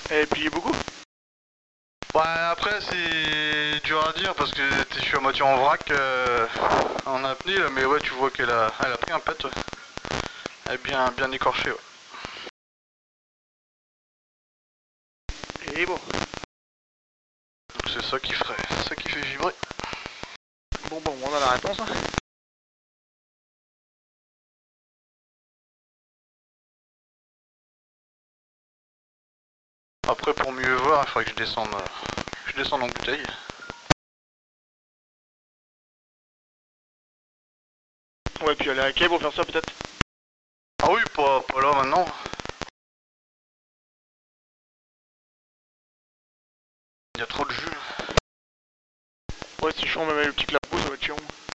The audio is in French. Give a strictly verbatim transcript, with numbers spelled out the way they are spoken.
Elle est pliée beaucoup? Ouais, après c'est dur à dire parce que je suis à moitié en vrac, euh, en apnée là, mais ouais, tu vois qu'elle a, elle a pris un pet, ouais. Elle est bien, bien écorchée, ouais. Et bon. Donc c'est ça qui ferait, ça qui fait vibrer. Bon, bon, on a la réponse. Hein. Après, pour mieux voir, il faudrait que je descende, euh, je descende en bouteille. Ouais, puis aller à quai pour faire ça peut-être. Ah oui, pas, pas là maintenant. Il y a trop de jus. Ouais, c'est chiant, même avec le petit clapot, ça va être chiant.